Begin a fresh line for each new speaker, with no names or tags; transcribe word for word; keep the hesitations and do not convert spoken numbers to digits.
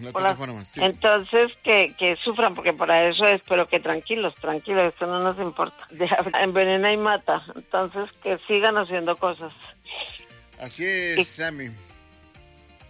las
por
plataformas, sí.
Entonces, que, que sufran, porque para eso es, pero que tranquilos, tranquilos, esto no nos importa. Ya, envenena y mata, entonces que sigan haciendo cosas.
Así es, y, Sammy.